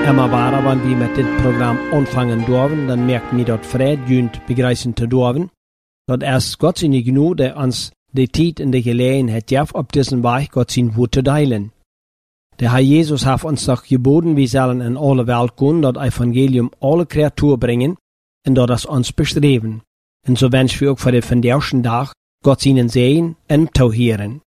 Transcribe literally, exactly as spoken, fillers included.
Immer weiter, wenn wir mit dem Programm anfangen dürfen, dann merken wir dort Fred jünt begreifen zu dürfen. Dort erst Gott seine Gnade, der uns die Zeit in der Gelegenheit gibt, auf diesen Weg Gott sein Wort zu teilen. Der Herr Jesus hat uns doch geboten, wir sollen in alle Welt gehen, dort Evangelium alle Kreaturen bringen und dort das uns bestreben. Und so wünschen wir auch für den ersten Tag Gott seinen Segen und Tauhieren.